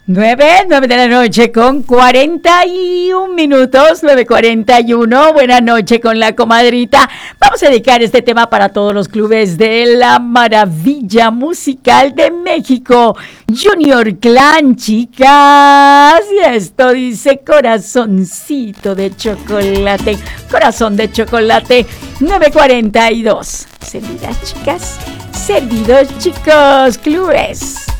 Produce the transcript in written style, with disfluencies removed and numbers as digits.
9 de la noche con 41 minutos, 9:41. Buenas noches con la comadrita. Vamos a dedicar este tema para todos los clubes de la maravilla musical de México. Junior Clan, chicas. Y esto dice corazoncito de chocolate. Corazón de chocolate. 9:42. Servidas, chicas. Servidos, chicos. Clubes.